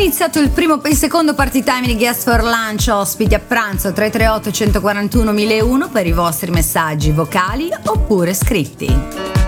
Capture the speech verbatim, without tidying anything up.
iniziato il primo per il secondo party time di Guest for Lunch, ospiti a pranzo tre tre otto uno quattro uno uno zero uno per i vostri messaggi vocali oppure scritti.